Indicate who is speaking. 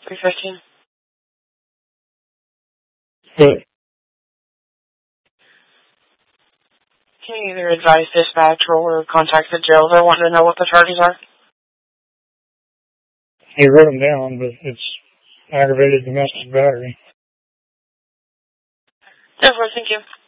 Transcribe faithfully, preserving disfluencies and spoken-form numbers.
Speaker 1: three fifteen.
Speaker 2: Good.
Speaker 1: Can you either advise dispatch or contact the jail? They're wanting to know what the charges are.
Speaker 2: He wrote them down, but it's aggravated domestic battery.
Speaker 1: Definitely, thank you.